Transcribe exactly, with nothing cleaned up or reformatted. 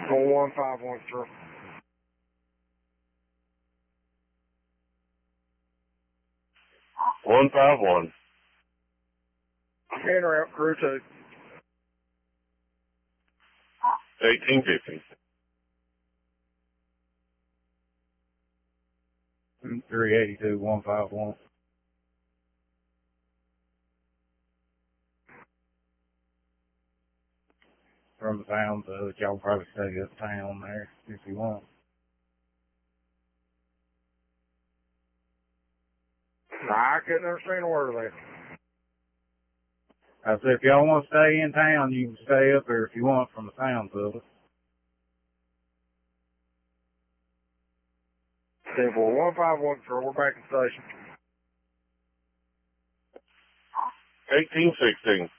one five one, sir. one five one. In route, crew two. eighteen fifty. three eighty-two, one five one. From the sounds of it, y'all probably stay uptown there if you want. I couldn't understand a word of that. I said, if y'all want to stay in town, you can stay up there if you want from the sounds of it. Simple, one five one, sir. We're back in station. eighteen sixteen.